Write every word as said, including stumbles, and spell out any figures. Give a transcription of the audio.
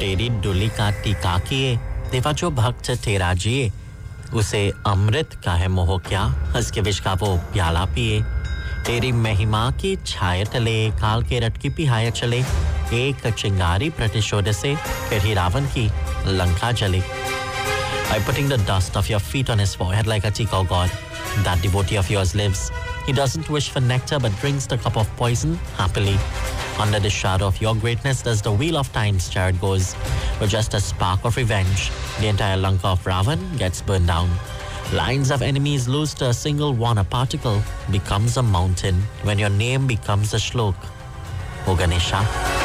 तेरी डुली का टीका किए देवा जो भक्त तेरा जिए उसे अमृत का है मोह क्या हंस के विष का वो प्याला पिए तेरी महिमा की छाया तले काल के रट की पिहाया चले एक चिंगारी प्रतिशोध से फिर ही रावण की लंका जले By putting the dust of your feet on his forehead like a Tikau god, that devotee of yours lives. He doesn't wish for nectar but drinks the cup of poison happily. Under the shadow of your greatness does the wheel of time's chariot goes. With just a spark of revenge, the entire Lanka of Ravan gets burned down. Lines of enemies lose to a single one. A particle becomes a mountain when your name becomes a shlok. O Ganesha.